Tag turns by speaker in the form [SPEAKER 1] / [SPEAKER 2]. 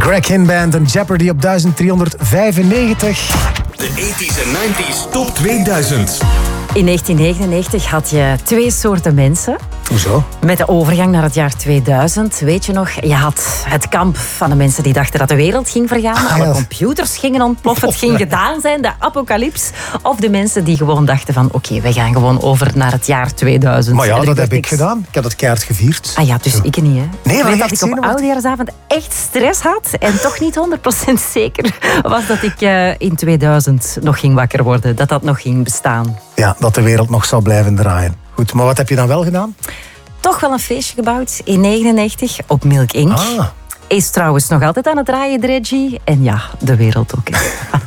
[SPEAKER 1] Greg Hinn Band en Jeopardy op 1395.
[SPEAKER 2] De 80s en 90s Top 2000.
[SPEAKER 3] In 1999 had je twee soorten mensen.
[SPEAKER 1] Hoezo?
[SPEAKER 3] Met de overgang naar het jaar 2000, weet je nog, je had het kamp van de mensen die dachten dat de wereld ging vergaan, alle computers gingen ontploffen, het ging gedaan zijn, de apocalyps. Of de mensen die gewoon dachten van, oké, wij gaan gewoon over naar het jaar 2000.
[SPEAKER 1] Maar ja,
[SPEAKER 3] En er
[SPEAKER 1] dat heb
[SPEAKER 3] gebeurt
[SPEAKER 1] ik
[SPEAKER 3] niks.
[SPEAKER 1] gedaan. Ik heb dat keihard gevierd.
[SPEAKER 3] Ah ja, dus ik niet, hè.
[SPEAKER 1] Nee,
[SPEAKER 3] ik
[SPEAKER 1] maar
[SPEAKER 3] weet
[SPEAKER 1] echt
[SPEAKER 3] dat ik op
[SPEAKER 1] zenuwachtig.
[SPEAKER 3] oudejaarsavond echt stress had en toch niet 100% zeker was dat ik in 2000 nog ging wakker worden, dat dat nog ging bestaan.
[SPEAKER 1] Ja, dat de wereld nog zou blijven draaien. Goed, maar wat heb je dan wel gedaan?
[SPEAKER 3] Toch wel een feestje gebouwd in 1999 op Milk Inc.
[SPEAKER 1] Ah.
[SPEAKER 3] Is trouwens nog altijd aan het draaien, de regie. En ja, de wereld ook.